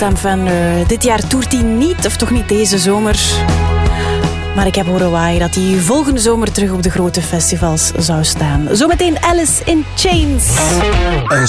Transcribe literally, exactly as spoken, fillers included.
Tom Fender. Dit jaar toert hij niet, of toch niet deze zomer. Maar ik heb horen waaien dat hij volgende zomer terug op de grote festivals zou staan. Zometeen Alice in Chains. Een